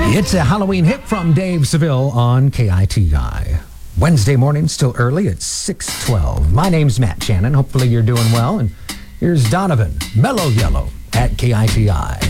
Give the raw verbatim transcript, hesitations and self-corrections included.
It's a Halloween hit from Dave Seville on K I T I. Wednesday morning, still early at six twelve. My name's Matt Shannon. Hopefully you're doing well. And here's Donovan, Mellow Yellow at K I T I.